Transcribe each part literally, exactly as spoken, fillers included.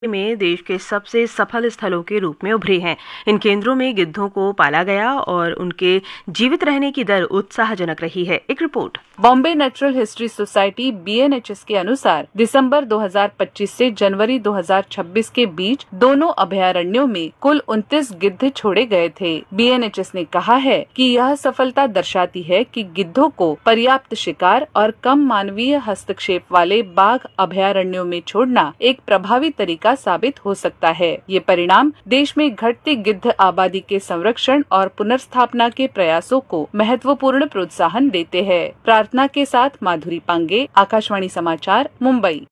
में देश के सबसे सफल स्थलों के रूप में उभरे हैं। इन केंद्रों में गिद्धों को पाला गया और उनके जीवित रहने की दर उत्साहजनक रही है। एक report. Bombay natural history society B N H S के अनुसार दिसंबर दो हज़ार पच्चीस से जनवरी दो हज़ार छब्बीस के बीच दोनों अभयारण्यों में कुल उनतीस गिद्ध छोड़े गए थे। बी एन एच एस ने कहा है कि यह सफलता दर्शाती है कि गिद्धों को पर्याप्त शिकार और कम मानवीय हस्तक्षेप वाले बाघ अभयारण्यों में छोड़ना एक प्रभावी तरीका साबित हो सकता है। ये परिणाम देश में घटती गिद्ध आबादी के संरक्षण और पुनर्स्थापना के प्रयासों को महत्वपूर्ण प्रोत्साहन देते हैं। प्रार्थना के साथ माधुरी पांगे, आकाशवाणी समाचार, मुंबई।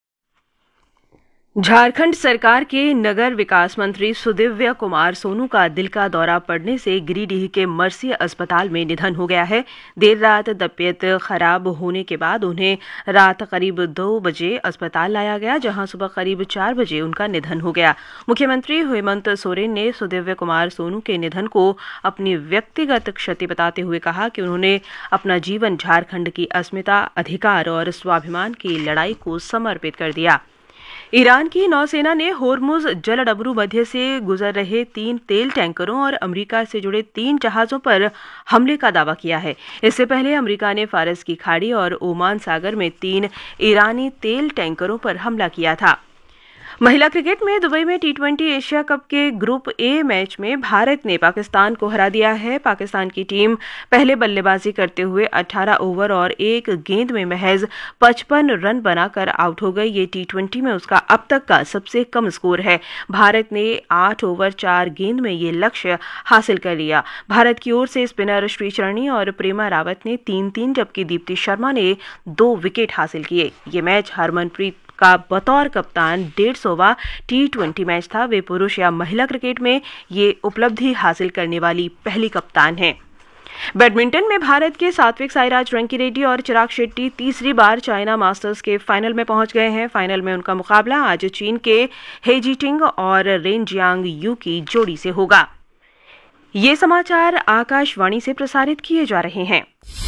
झारखंड सरकार के नगर विकास मंत्री सुदिव्य कुमार सोनू का दिल का दौरा पड़ने से गिरिडीह के मर्सी अस्पताल में निधन हो गया है। देर रात तबीयत खराब होने के बाद उन्हें रात करीब दो बजे अस्पताल लाया गया, जहां सुबह करीब चार बजे उनका निधन हो गया। मुख्यमंत्री हेमंत सोरेन ने सुदिव्य कुमार सोनू के निधन को अपनी व्यक्तिगत क्षति बताते हुए कहा कि उन्होंने अपना जीवन झारखंड की अस्मिता, अधिकार और स्वाभिमान की लड़ाई को समर्पित कर दिया। ईरान की नौसेना ने होर्मुज जलडमरू मध्य से गुजर रहे तीन तेल टैंकरों और अमेरिका से जुड़े तीन जहाजों पर हमले का दावा किया है। इससे पहले अमेरिका ने फारस की खाड़ी और ओमान सागर में तीन ईरानी तेल टैंकरों पर हमला किया था। महिला क्रिकेट में दुबई में टी ट्वेंटी एशिया कप के ग्रुप ए मैच में भारत ने पाकिस्तान को हरा दिया है। पाकिस्तान की टीम पहले बल्लेबाजी करते हुए अठारह ओवर और एक गेंद में महज पचपन रन बनाकर आउट हो गई। ये टी ट्वेंटी में उसका अब तक का सबसे कम स्कोर है। भारत ने आठ ओवर चार गेंद में ये लक्ष्य हासिल कर लिया। भारत की ओर से स्पिनर श्रीचरणी और प्रेमा रावत ने तीन तीन जबकि दीप्ति शर्मा ने दो विकेट हासिल किए। ये मैच हरमनप्रीत का बतौर कप्तान डेढ़ सौवा टी ट्वेंटी मैच था। वे पुरुष या महिला क्रिकेट में ये उपलब्धि हासिल करने वाली पहली कप्तान हैं। बैडमिंटन में भारत के सात्विक साईराज रंकीरेड्डी और चिराग शेट्टी तीसरी बार चाइना मास्टर्स के फाइनल में पहुंच गए हैं। फाइनल में उनका मुकाबला आज चीन के हे जीटिंग और रेन जियांग यू की जोड़ी से होगा। ये समाचार आकाशवाणी से प्रसारित किए जा रहे हैं।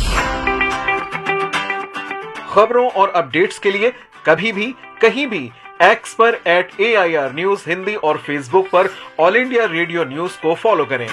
खबरों और अपडेट्स के लिए कभी भी कहीं भी एक्स पर eight A I R news Hindi और फेसबुक पर ऑल इंडिया रेडियो न्यूज को फॉलो करें।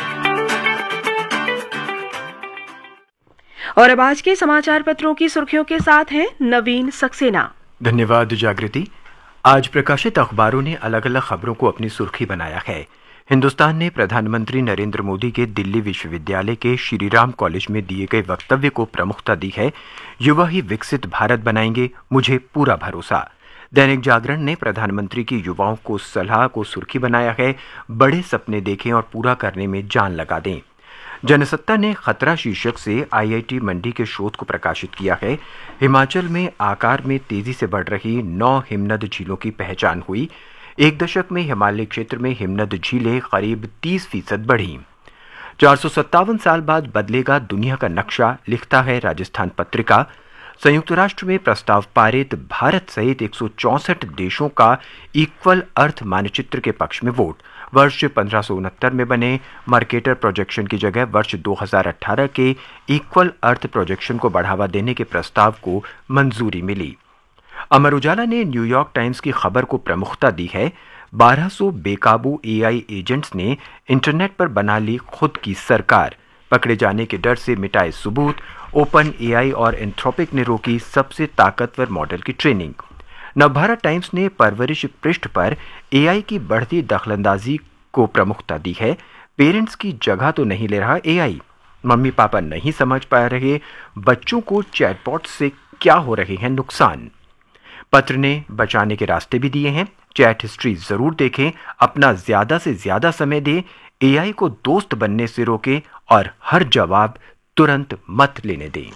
और अब आज के समाचार पत्रों की सुर्खियों के साथ हैं नवीन सक्सेना। धन्यवाद जागृति। आज प्रकाशित अखबारों ने अलग अलग खबरों को अपनी सुर्खी बनाया है। हिंदुस्तान ने प्रधानमंत्री नरेंद्र मोदी के दिल्ली विश्वविद्यालय के श्रीराम कॉलेज में दिए गए वक्तव्य को प्रमुखता दी है। युवा ही विकसित भारत बनाएंगे, मुझे पूरा भरोसा। दैनिक जागरण ने प्रधानमंत्री की युवाओं को सलाह को सुर्खी बनाया है, बड़े सपने देखें और पूरा करने में जान लगा दें। जनसत्ता ने खतरा शीर्षक से आई आई टी मंडी के शोध को प्रकाशित किया है। हिमाचल में आकार में तेजी से बढ़ रही नौ हिमनद झीलों की पहचान हुई। एक दशक में हिमालय क्षेत्र में हिमनद झीलें करीब तीस फीसद बढ़ी। चार सौ सत्तावन साल बाद बदलेगा दुनिया का नक्शा, लिखता है राजस्थान पत्रिका। संयुक्त राष्ट्र में प्रस्ताव पारित, भारत सहित एक सौ चौसठ देशों का इक्वल अर्थ मानचित्र के पक्ष में वोट। वर्ष पंद्रह सौ उनहत्तर में बने मर्केटर प्रोजेक्शन की जगह वर्ष दो हज़ार अठारह के इक्वल अर्थ प्रोजेक्शन को बढ़ावा देने के प्रस्ताव को मंजूरी मिली। अमर उजाला ने न्यूयॉर्क टाइम्स की खबर को प्रमुखता दी है। बारह सौ बेकाबू ए आई एजेंट्स ने इंटरनेट पर बना ली खुद की सरकार, पकड़े जाने के डर से मिटाए सबूत। ओपन ए आई और एंथ्रोपिक ने रोकी सबसे ताकतवर मॉडल की ट्रेनिंग। नवभारत टाइम्स ने परवरिश पृष्ठ पर ए आई की बढ़ती दखलंदाजी को प्रमुखता दी है। पेरेंट्स की जगह तो नहीं ले रहा ए आई, मम्मी पापा नहीं समझ पा रहे बच्चों को चैटबॉट से क्या हो रहे हैं नुकसान। पत्र ने बचाने के रास्ते भी दिए हैं। चैट हिस्ट्री जरूर देखें, अपना ज्यादा से ज्यादा समय दें, ए आई को दोस्त बनने से रोकें और हर जवाब तुरंत मत लेने दें।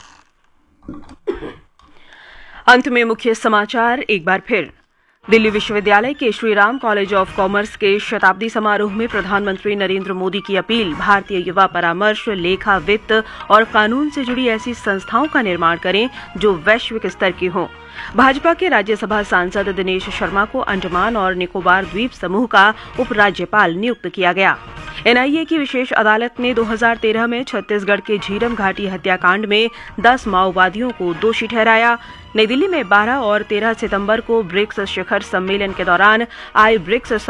अंत में मुख्य समाचार एक बार फिर। दिल्ली विश्वविद्यालय के श्रीराम कॉलेज ऑफ कॉमर्स के शताब्दी समारोह में प्रधानमंत्री नरेंद्र मोदी की अपील, भारतीय युवा परामर्श, लेखा, वित्त और कानून से जुड़ी ऐसी संस्थाओं का निर्माण करें जो वैश्विक स्तर की हों। भाजपा के राज्यसभा सांसद दिनेश शर्मा को अंडमान और निकोबार द्वीप समूह का उपराज्यपाल नियुक्त किया गया। एन आई ए की विशेष अदालत ने दो हज़ार तेरह में छत्तीसगढ़ के झीरम घाटी हत्याकांड में दस माओवादियों को दोषी ठहराया। नई दिल्ली में बारह और तेरह सितंबर को ब्रिक्स शिखर सम्मेलन के दौरान आई ब्रिक्स